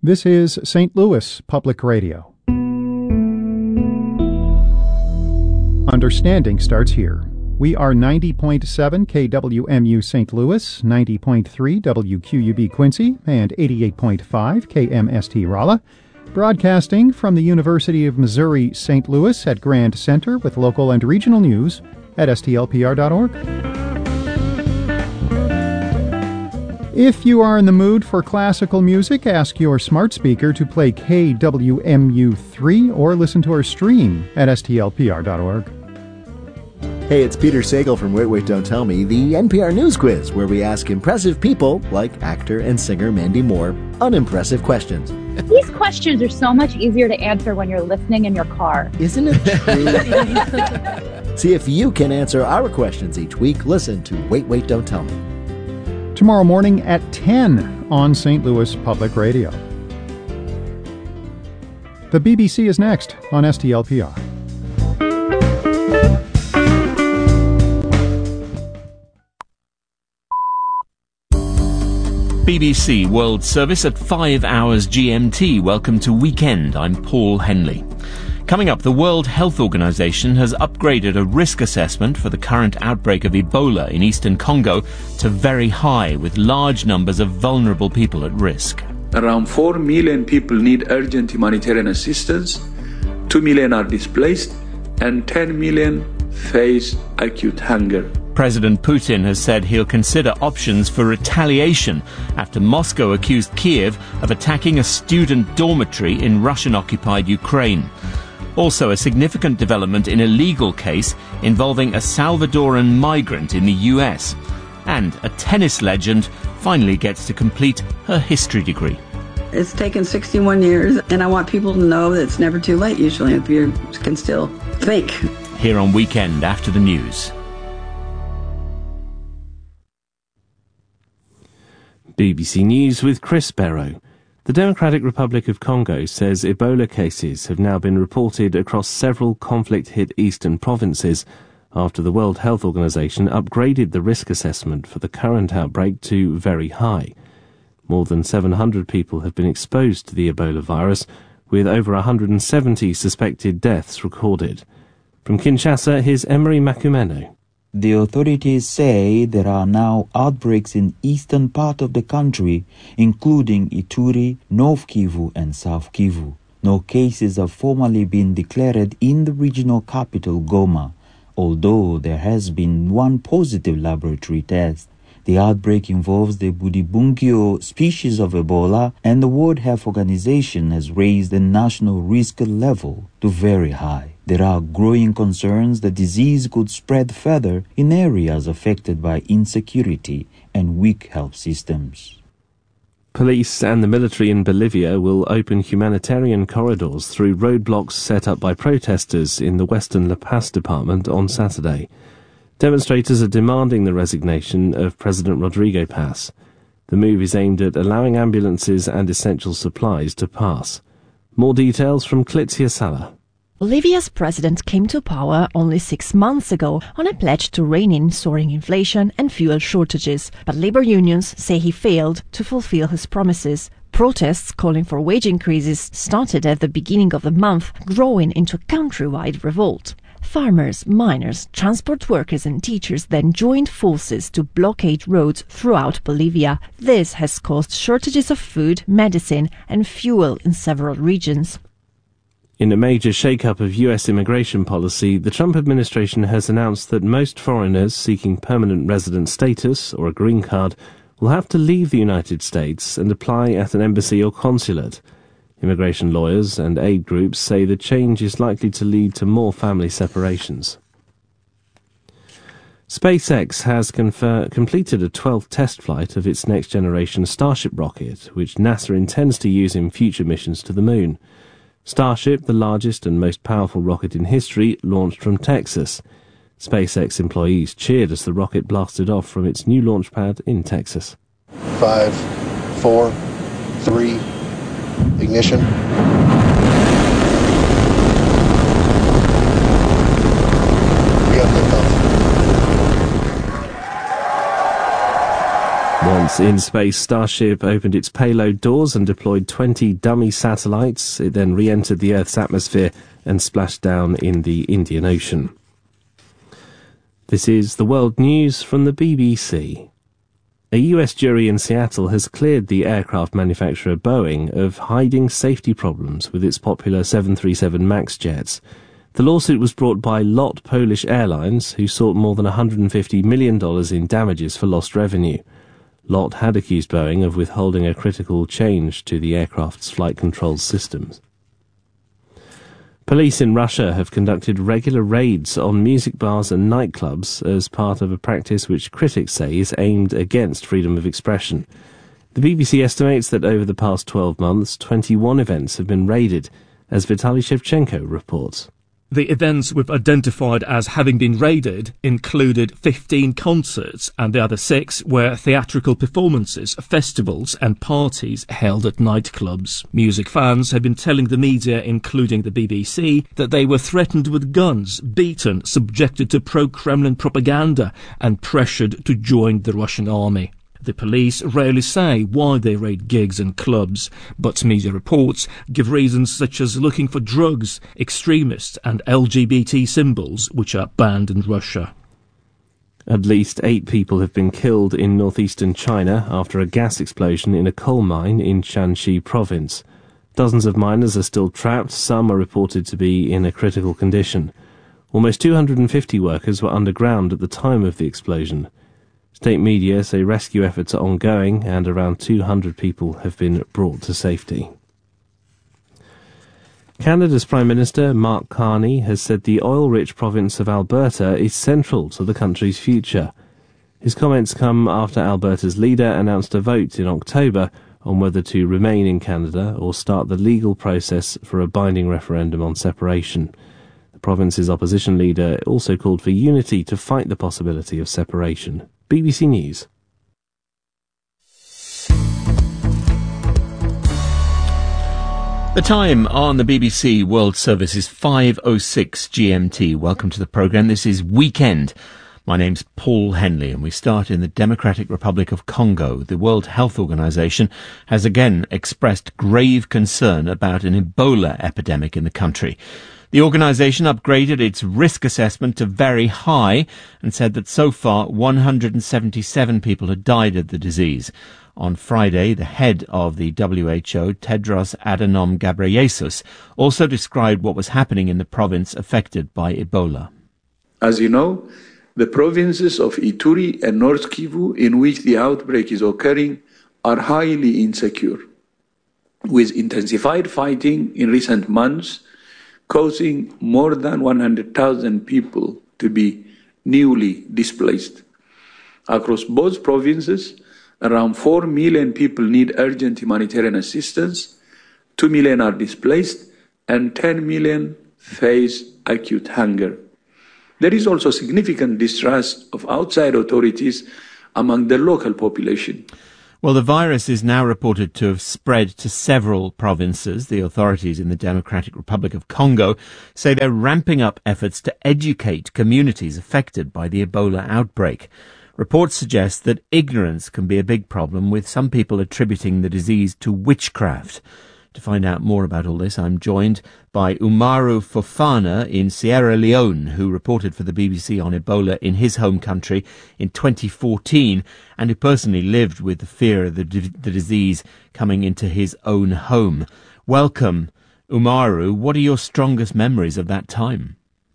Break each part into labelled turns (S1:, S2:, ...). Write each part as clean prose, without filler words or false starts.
S1: This is St. Louis Public Radio. Understanding starts here. We are 90.7 KWMU St. Louis, 90.3 WQUB Quincy, and 88.5 KMST Rolla, broadcasting from the University of Missouri St. Louis at Grand Center with local and regional news at stlpr.org. If you are in the mood for classical music, ask your smart speaker to play KWMU3 or listen to our stream at stlpr.org.
S2: Hey, it's Peter Sagal from Wait, Wait, Don't Tell Me, the NPR News Quiz, where we ask impressive people, like actor and singer Mandy Moore, unimpressive questions.
S3: These questions are so much easier to answer when you're listening in your car.
S2: Isn't it true? See if you can answer our questions each week. Listen to Wait, Wait, Don't Tell Me.
S1: Tomorrow morning at 10 on St. Louis Public Radio. The BBC is next on STLPR.
S4: BBC World Service at 5 hours GMT. Welcome to Weekend. I'm Paul Henley. Coming up, the World Health Organization has upgraded a risk assessment for the current outbreak of Ebola in eastern Congo to very high, with large numbers of vulnerable people at risk.
S5: Around 4 million people need urgent humanitarian assistance, 2 million are displaced, and 10 million face acute hunger.
S4: President Putin has said he'll consider options for retaliation after Moscow accused Kiev of attacking a student dormitory in Russian-occupied Ukraine. Also, a significant development in a legal case involving a Salvadoran migrant in the US. And a tennis legend finally gets to complete her history degree.
S6: It's taken 61 years, and I want people to know that it's never too late, usually, if you can still think.
S4: Here on Weekend after the news.
S7: BBC News with Chris Barrow. The Democratic Republic of Congo says Ebola cases have now been reported across several conflict-hit eastern provinces after the World Health Organization upgraded the risk assessment for the current outbreak to very high. More than 700 people have been exposed to the Ebola virus, with over 170 suspected deaths recorded. From Kinshasa, here's Emery Makumeno.
S8: The authorities say there are now outbreaks in eastern part of the country, including Ituri, North Kivu and South Kivu. No cases have formally been declared in the regional capital Goma, although there has been one positive laboratory test. The outbreak involves the Budibungyo species of Ebola, and the World Health Organization has raised the national risk level to very high. There are growing concerns the disease could spread further in areas affected by insecurity and weak health systems.
S7: Police and the military in Bolivia will open humanitarian corridors through roadblocks set up by protesters in the western La Paz department on Saturday. Demonstrators are demanding the resignation of President Rodrigo Paz. The move is aimed at allowing ambulances and essential supplies to pass. More details from Clitzia Sala.
S9: Bolivia's president came to power only 6 months ago on a pledge to rein in soaring inflation and fuel shortages, but labor unions say he failed to fulfill his promises. Protests calling for wage increases started at the beginning of the month, growing into a countrywide revolt. Farmers, miners, transport workers and teachers then joined forces to blockade roads throughout Bolivia. This has caused shortages of food, medicine and fuel in several regions.
S7: In a major shake-up of U.S. immigration policy, the Trump administration has announced that most foreigners seeking permanent resident status or a green card will have to leave the United States and apply at an embassy or consulate. Immigration lawyers and aid groups say the change is likely to lead to more family separations. SpaceX has completed a 12th test flight of its next-generation Starship rocket, which NASA intends to use in future missions to the Moon. Starship, the largest and most powerful rocket in history, launched from Texas. SpaceX employees cheered as the rocket blasted off from its new launch pad in Texas.
S10: 5, 4, 3, ignition. We have liftoff.
S7: Once in space, Starship opened its payload doors and deployed 20 dummy satellites. It then re-entered the Earth's atmosphere and splashed down in the Indian Ocean. This is the World News from the BBC. A US jury in Seattle has cleared the aircraft manufacturer Boeing of hiding safety problems with its popular 737 MAX jets. The lawsuit was brought by LOT Polish Airlines, who sought more than $150 million in damages for lost revenue. LOT had accused Boeing of withholding a critical change to the aircraft's flight control systems. Police in Russia have conducted regular raids on music bars and nightclubs as part of a practice which critics say is aimed against freedom of expression. The BBC estimates that over the past 12 months, 21 events have been raided, as Vitaly Shevchenko reports.
S11: The events we've identified as having been raided included 15 concerts, and the other 6 were theatrical performances, festivals and parties held at nightclubs. Music fans have been telling the media, including the BBC, that they were threatened with guns, beaten, subjected to pro-Kremlin propaganda and pressured to join the Russian army. The police rarely say why they raid gigs and clubs, but media reports give reasons such as looking for drugs, extremists and LGBT symbols which are banned in Russia.
S7: At least 8 people have been killed in northeastern China after a gas explosion in a coal mine in Shanxi province. Dozens of miners are still trapped, some are reported to be in a critical condition. Almost 250 workers were underground at the time of the explosion. State media say rescue efforts are ongoing and around 200 people have been brought to safety. Canada's Prime Minister, Mark Carney, has said the oil-rich province of Alberta is central to the country's future. His comments come after Alberta's leader announced a vote in October on whether to remain in Canada or start the legal process for a binding referendum on separation. The province's opposition leader also called for unity to fight the possibility of separation. BBC News.
S4: The time on the BBC World Service is 5:06 GMT. Welcome to the programme. This is Weekend. My name's Paul Henley and we start in the Democratic Republic of Congo. The World Health Organization has again expressed grave concern about an Ebola epidemic in the country. The organisation upgraded its risk assessment to very high and said that so far 177 people had died of the disease. On Friday, the head of the WHO, Tedros Adhanom Ghebreyesus, also described what was happening in the province affected by Ebola.
S5: As you know, the provinces of Ituri and North Kivu, in which the outbreak is occurring, are highly insecure, with intensified fighting in recent months, causing more than 100,000 people to be newly displaced. Across both provinces, around 4 million people need urgent humanitarian assistance, 2 million are displaced, and 10 million face acute hunger. There is also significant distrust of outside authorities among the local population.
S4: Well, the virus is now reported to have spread to several provinces. The authorities in the Democratic Republic of Congo say they're ramping up efforts to educate communities affected by the Ebola outbreak. Reports suggest that ignorance can be a big problem, with some people attributing the disease to witchcraft. To find out more about all this, I'm joined by Umaru Fofana in Sierra Leone, who reported for the BBC on Ebola in his home country in 2014 and who personally lived with the fear of the disease coming into his own home. Welcome, Umaru. What are your strongest memories of that time?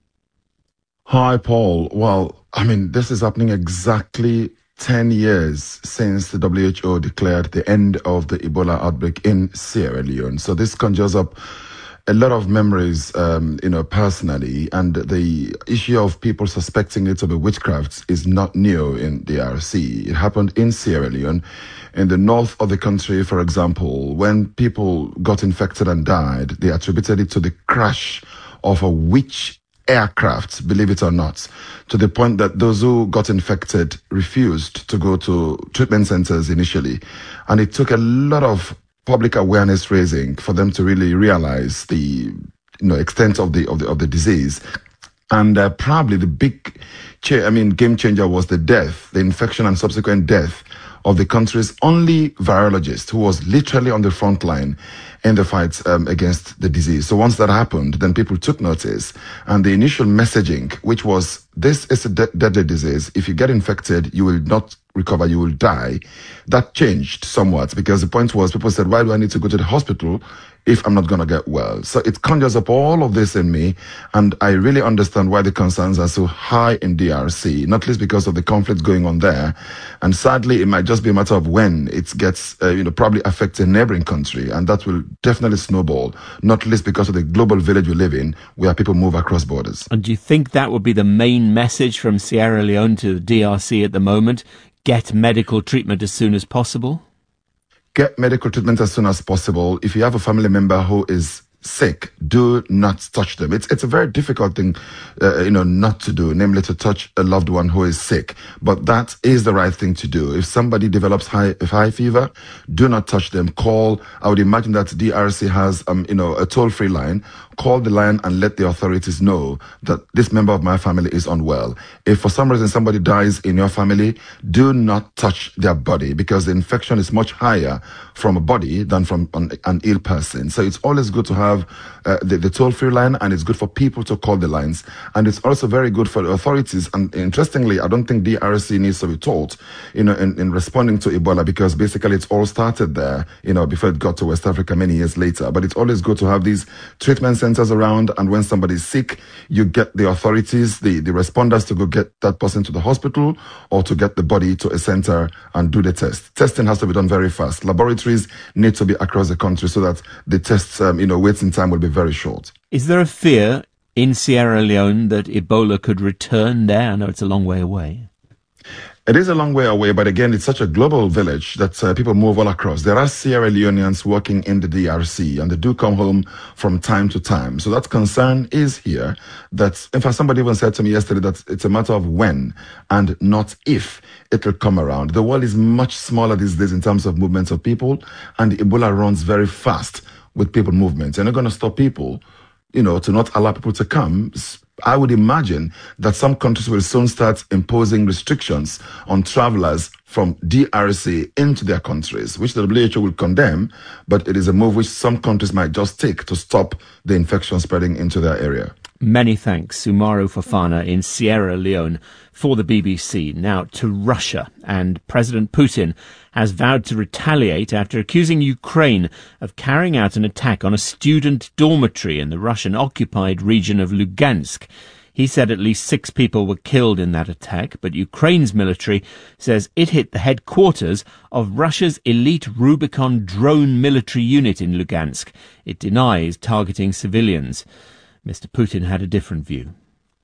S12: Hi, Paul. Well, this is happening exactly 10 years since the WHO declared the end of the Ebola outbreak in Sierra Leone. So this conjures up a lot of memories, personally. And the issue of people suspecting it to be witchcraft is not new in the DRC. It happened in Sierra Leone. In the north of the country, for example, when people got infected and died, they attributed it to the crash of a witch aircraft, believe it or not, to the point that those who got infected refused to go to treatment centers initially. And it took a lot of public awareness raising for them to really realize the extent of the disease. And probably the big game changer was the infection and subsequent death of the country's only virologist, who was literally on the front line in the fight against the disease. So once that happened, then people took notice, and the initial messaging, which was, this is a deadly disease. If you get infected, you will not recover, you will die. That changed somewhat, because the point was, people said, why do I need to go to the hospital if I'm not going to get well? So it conjures up all of this in me, and I really understand why the concerns are so high in DRC, not least because of the conflict going on there. And sadly, it might just be a matter of when it gets, probably affect a neighboring country, and that will definitely snowball, not least because of the global village we live in, where people move across borders.
S4: And do you think that would be the main message from Sierra Leone to the DRC at the moment? Get medical treatment as soon as possible?
S12: Get medical treatment as soon as possible. If you have a family member who is sick, do not touch them. It's a very difficult thing, not to do, namely to touch a loved one who is sick. But that is the right thing to do. If somebody develops high fever, do not touch them. Call. I would imagine that DRC has, a toll-free line. Call the line and let the authorities know that this member of my family is unwell. If for some reason somebody dies in your family, do not touch their body, because the infection is much higher from a body than from an ill person. So it's always good to have the toll-free line, and it's good for people to call the lines. And it's also very good for the authorities. And interestingly, I don't think DRC needs to be told, in responding to Ebola, because basically it's all started there, before it got to West Africa many years later. But it's always good to have these treatment centers around, and when somebody's sick, you get the authorities, the responders, to go get that person to the hospital or to get the body to a center and do the test. Testing has to be done very fast. Laboratories need to be across the country so that the tests, waiting time will be very short.
S4: Is there a fear in Sierra Leone that Ebola could return there? I know it's a long way away.
S12: It is a long way away, but again, it's such a global village that people move all across. There are Sierra Leoneans working in the DRC, and they do come home from time to time. So that concern is here. That, in fact, somebody even said to me yesterday that it's a matter of when and not if it will come around. The world is much smaller these days in terms of movements of people, and Ebola runs very fast with people movements. You're not going to stop people, to not allow people to come. I would imagine that some countries will soon start imposing restrictions on travelers from DRC into their countries, which the WHO will condemn, but it is a move which some countries might just take to stop the infection spreading into their area.
S4: Many thanks, Umaro Fofana in Sierra Leone for the BBC. Now to Russia, and President Putin has vowed to retaliate after accusing Ukraine of carrying out an attack on a student dormitory in the Russian-occupied region of Lugansk. He said at least 6 people were killed in that attack, but Ukraine's military says it hit the headquarters of Russia's elite Rubicon drone military unit in Lugansk. It denies targeting civilians. Mr. Putin had a different view.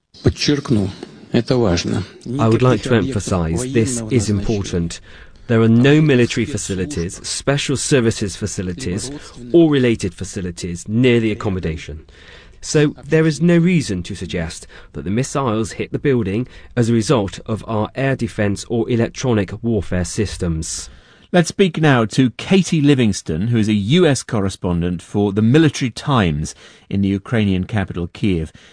S13: I would like to emphasize this is important. There are no military facilities, special services facilities, or related facilities near the accommodation. So there is no reason to suggest that the missiles hit the building as a result of our air defence or electronic warfare systems.
S4: Let's speak now to Katie Livingston, who is a US correspondent for the Military Times in the Ukrainian capital, Kyiv.